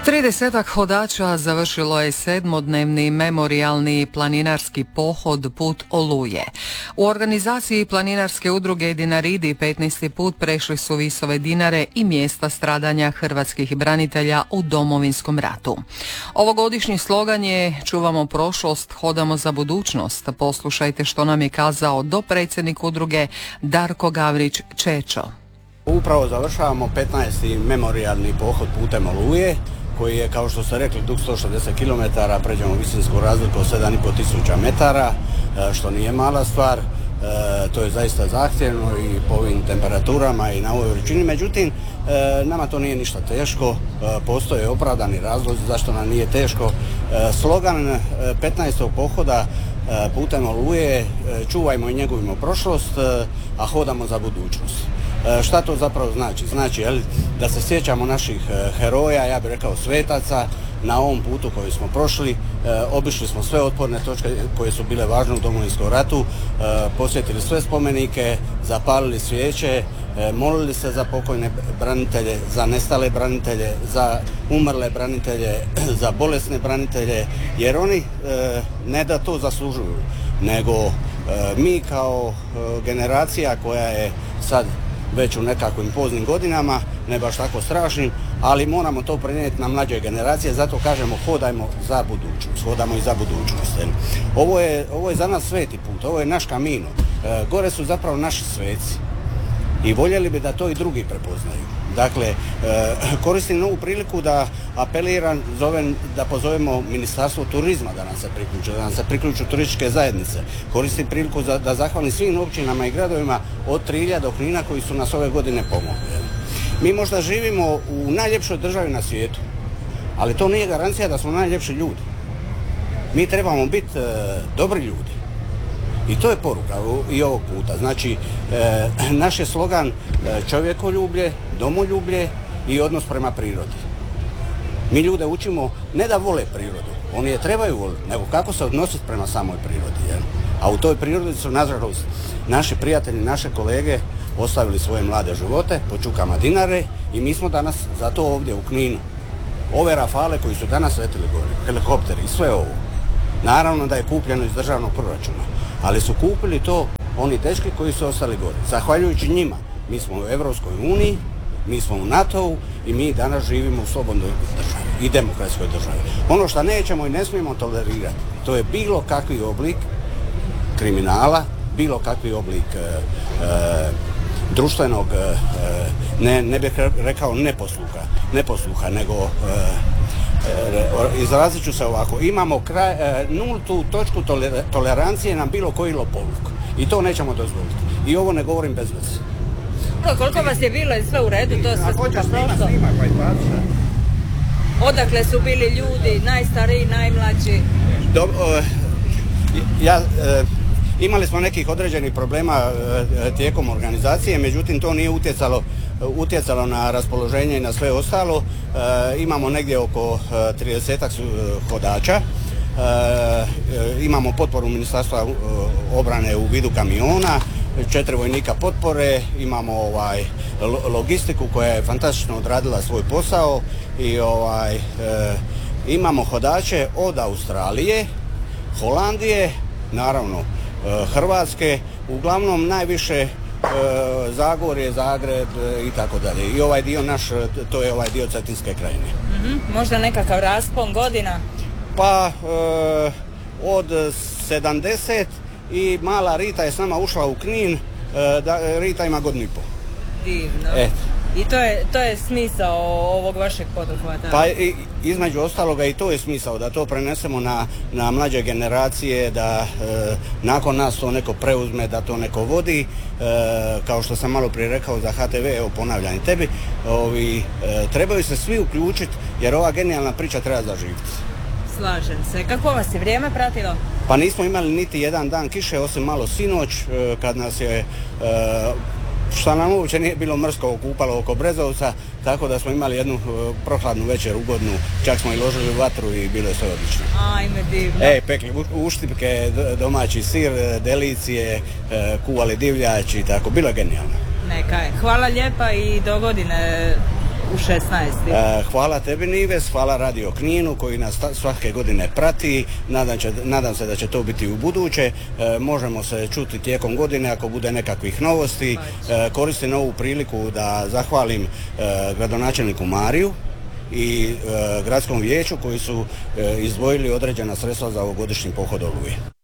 30 hodača završilo je 7-dnevni memorijalni planinarski pohod Put Oluje. U organizaciji planinarske udruge Dinaridi 15. put prešli su visove Dinare i mjesta stradanja hrvatskih branitelja u Domovinskom ratu. Ovogodišnji slogan je Čuvamo prošlost, hodamo za budućnost. Poslušajte što nam je kazao dopredsjednik udruge Darko Gavrić Čečo. Upravo završavamo 15. memorijalni pohod Putem Oluje, koji je, kao što ste rekli, dug 160 km, pređemo visinsku razliku od 7.500 metara, što nije mala stvar. To je zaista zahtjevno i po ovim temperaturama i na ovoj veličini. Međutim, nama to nije ništa teško, postoje opravdani razlozi zašto nam nije teško. Slogan 15. pohoda Putem Oluje, čuvajmo i njegujmo prošlost, a hodamo za budućnost. Šta to zapravo znači? Znači da se sjećamo naših heroja, ja bih rekao svetaca, na ovom putu koji smo prošli. Obišli smo sve otporne točke koje su bile važne u Domovinskom ratu, posjetili sve spomenike, zapalili svijeće, molili se za pokojne branitelje, za nestale branitelje, za umrle branitelje, za bolesne branitelje, jer oni ne da to zaslužuju, nego mi kao generacija koja je sad već u nekakvim poznim godinama, ne baš tako strašnim, ali moramo to prenijeti na mlađe generacije, zato kažemo hodajmo za budućnost, hodamo i za budućnost. Ovo je za nas sveti put, ovo je naš Camino. Gore su zapravo naši sveci i voljeli bi da to i drugi prepoznaju. Dakle, koristim ovu priliku da apeliram, da pozovemo Ministarstvo turizma da nam se priključu turističke zajednice. Koristim priliku da zahvalim svim općinama i gradovima od Trilja do Knina koji su nas ove godine pomogli. Mi možda živimo u najljepšoj državi na svijetu, ali to nije garancija da smo najljepši ljudi. Mi trebamo biti dobri ljudi. I to je poruka i ovog puta. Znači, naš je slogan čovjekoljublje, domoljublje i odnos prema prirodi. Mi ljude učimo ne da vole prirodu, oni je trebaju voliti, nego kako se odnositi prema samoj prirodi. A u toj prirodi su, nažalost, naši prijatelji, naše kolege ostavili svoje mlade živote po čukama Dinare i mi smo danas zato ovdje u Kninu. Ove rafale koji su danas letili gore, helikopteri i sve ovo, naravno da je kupljeno iz državnog proračuna, ali su kupili to oni dečki koji su ostali gore. Zahvaljujući njima, mi smo u Europskoj uniji, mi smo u NATO-u i mi danas živimo u slobodnoj državi i demokratskoj državi. Ono što nećemo i ne smijemo tolerirati, to je bilo kakvi oblik kriminala, bilo kakvi oblik društvenog, ne bih rekao neposluha, nego izrazit ću se ovako, imamo nultu točku tolerancije na bilo koji lopovluk i to nećemo dozvoliti. I ovo ne govorim bez veze. Koliko vas je bilo i sve u redu, to sve skupa prošlo? Odakle su bili ljudi, najstariji, najmlađi? Imali smo nekih određenih problema tijekom organizacije, međutim to nije utjecalo na raspoloženje i na sve ostalo. Imamo negdje oko 30 hodača. Imamo potporu Ministarstva obrane u vidu kamiona, 4 vojnika potpore, imamo logistiku koja je fantastično odradila svoj posao i imamo hodače od Australije, Holandije, naravno Hrvatske, uglavnom najviše Zagorje, Zagreb i tako dalje. I ovaj dio naš, to je ovaj dio Cetinske krajine. Možda nekakav raspon godina? Pa od 70 i mala Rita je s nama ušla u Knin, Rita ima godinu i pol. Divno. I to je smisao ovog vašeg poduhvata? Pa između ostaloga i to je smisao, da to prenesemo na mlađe generacije, da nakon nas to neko preuzme, da to neko vodi. Kao što sam malo prije rekao za HTV, evo ponavljam i tebi, trebaju se svi uključiti jer ova genijalna priča treba zaživiti. Slažem se. Kako vas je vrijeme pratilo? Pa nismo imali niti jedan dan kiše, osim malo sinoć, kad nas je što nam uopće nije bilo mrsko okupalo oko Brezovca, tako da smo imali jednu prohladnu večer, ugodnu, čak smo i ložili vatru i bilo je sve odlično. Ajme, divno. Pekli uštipke, domaći sir, delicije, kuvali divljač i tako, bilo je genijalno. Neka je. Hvala lijepa i do godine u 16. Hvala tebi Nives, hvala Radio Kninu koji nas svake godine prati, nadam se da će to biti u buduće, možemo se čuti tijekom godine ako bude nekakvih novosti. Koristim ovu priliku da zahvalim gradonačelniku Mariju i gradskom vijeću koji su izdvojili određena sredstva za ovogodišnji pohod Oluje.